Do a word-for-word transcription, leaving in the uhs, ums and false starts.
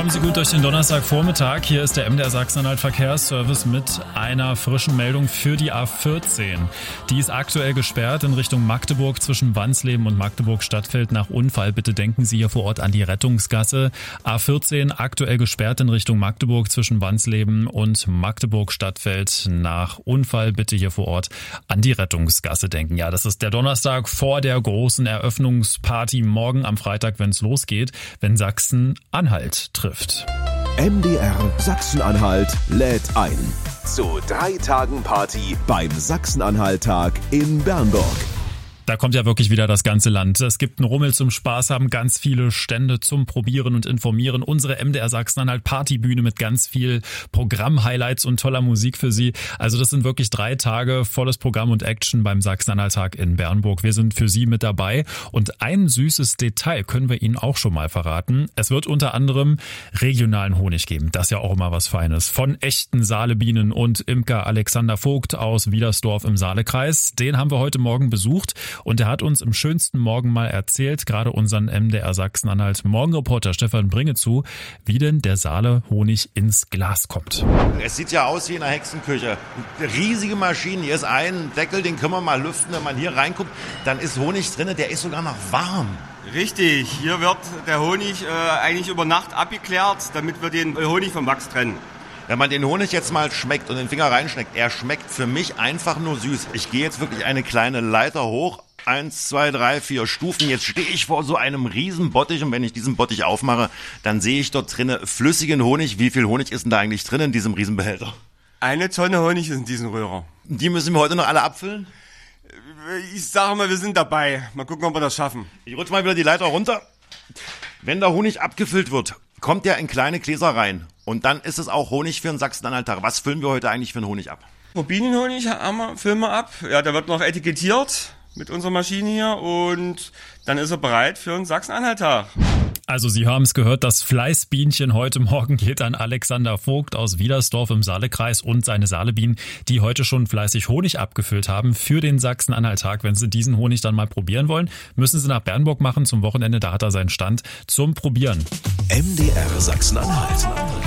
Kommen Sie gut durch den Donnerstagvormittag. Hier ist der M D R Sachsen-Anhalt Verkehrsservice mit einer frischen Meldung für die A vierzehn. Die ist aktuell gesperrt in Richtung Magdeburg zwischen Wansleben und Magdeburg-Stadtfeld nach Unfall. Bitte denken Sie hier vor Ort an die Rettungsgasse. A vierzehn aktuell gesperrt in Richtung Magdeburg zwischen Wansleben und Magdeburg-Stadtfeld nach Unfall. Bitte hier vor Ort an die Rettungsgasse denken. Ja, das ist der Donnerstag vor der großen Eröffnungsparty morgen am Freitag, wenn es losgeht, wenn Sachsen-Anhalt trifft. M D R Sachsen-Anhalt lädt ein zu drei Tagen Party beim Sachsen-Anhalt-Tag in Bernburg. Da kommt ja wirklich wieder das ganze Land. Es gibt einen Rummel zum Spaß haben, ganz viele Stände zum Probieren und Informieren. Unsere M D R Sachsen-Anhalt Partybühne mit ganz viel Programm-Highlights und toller Musik für Sie. Also das sind wirklich drei Tage volles Programm und Action beim Sachsen-Anhalt-Tag in Bernburg. Wir sind für Sie mit dabei und ein süßes Detail können wir Ihnen auch schon mal verraten. Es wird unter anderem regionalen Honig geben. Das ist ja auch immer was Feines. Von echten Saalebienen und Imker Alexander Vogt aus Wiedersdorf im Saalekreis. Den haben wir heute Morgen besucht. Und er hat uns im schönsten Morgen mal erzählt, gerade unseren M D R Sachsen-Anhalt Morgenreporter Stefan Bringezu, wie denn der Saale-Honig ins Glas kommt. Es sieht ja aus wie in einer Hexenküche. Riesige Maschinen, hier ist ein Deckel, den können wir mal lüften. Wenn man hier reinguckt, dann ist Honig drin, der ist sogar noch warm. Richtig, hier wird der Honig äh, eigentlich über Nacht abgeklärt, damit wir den Honig vom Wachs trennen. Wenn man den Honig jetzt mal schmeckt und den Finger reinschmeckt, er schmeckt für mich einfach nur süß. Ich gehe jetzt wirklich eine kleine Leiter hoch. Eins, zwei, drei, vier Stufen. Jetzt stehe ich vor so einem riesen Bottich und wenn ich diesen Bottich aufmache, dann sehe ich dort drinnen flüssigen Honig. Wie viel Honig ist denn da eigentlich drin in diesem Riesenbehälter? Eine Tonne Honig ist in diesem Röhrer. Die müssen wir heute noch alle abfüllen? Ich sage mal, wir sind dabei. Mal gucken, ob wir das schaffen. Ich rutsche mal wieder die Leiter runter. Wenn der Honig abgefüllt wird, kommt der in kleine Gläser rein. Und dann ist es auch Honig für den Sachsen-Anhalt-Tag. Was füllen wir heute eigentlich für einen Honig ab? Rubinenhonig haben wir, füllen wir ab. Ja, der wird noch etikettiert mit unserer Maschine hier und dann ist er bereit für einen Sachsen-Anhalt-Tag. Also Sie haben es gehört, das Fleißbienchen heute Morgen geht an Alexander Vogt aus Wiedersdorf im Saalekreis und seine Saalebienen, die heute schon fleißig Honig abgefüllt haben für den Sachsen-Anhalt-Tag. Wenn Sie diesen Honig dann mal probieren wollen, müssen Sie nach Bernburg machen zum Wochenende, da hat er seinen Stand zum Probieren. M D R Sachsen-Anhalt.